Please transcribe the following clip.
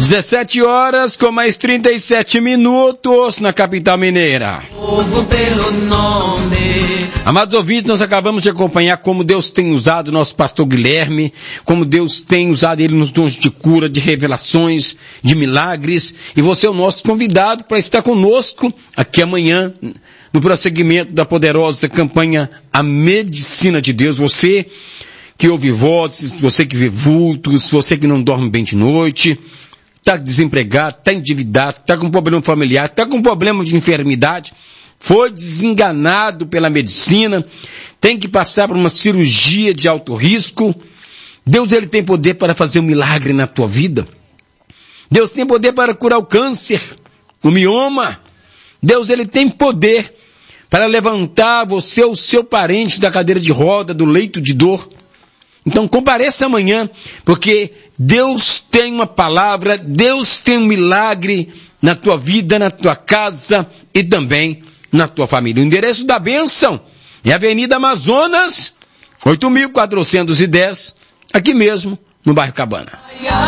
17 horas com mais 37 minutos na capital mineira. Amados ouvintes, nós acabamos de acompanhar como Deus tem usado o nosso pastor Guilherme, como Deus tem usado ele nos dons de cura, de revelações, de milagres, e você é o nosso convidado para estar conosco aqui amanhã, no prosseguimento da poderosa campanha A Medicina de Deus. Você que ouve vozes, você que vê vultos, você que não dorme bem de noite, está desempregado, está endividado, está com problema familiar, está com problema de enfermidade, foi desenganado pela medicina, tem que passar por uma cirurgia de alto risco. Deus, ele tem poder para fazer um milagre na tua vida. Deus tem poder para curar o câncer, o mioma. Deus, ele tem poder para levantar você, o seu parente, da cadeira de roda, do leito de dor. Então compareça amanhã, porque Deus tem uma palavra, Deus tem um milagre na tua vida, na tua casa e também na tua família. O endereço da bênção é Avenida Amazonas, 8.410, aqui mesmo, no bairro Cabana.